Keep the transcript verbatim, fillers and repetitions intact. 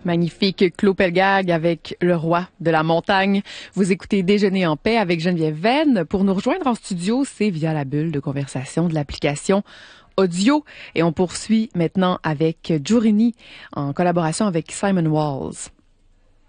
Magnifique Claude Pelgag avec Le Roi de la Montagne. Vous écoutez Déjeuner en paix avec Geneviève Venn. Pour nous rejoindre en studio, c'est via la bulle de conversation de l'application audio. Et on poursuit maintenant avec Jurini en collaboration avec Simon Walls.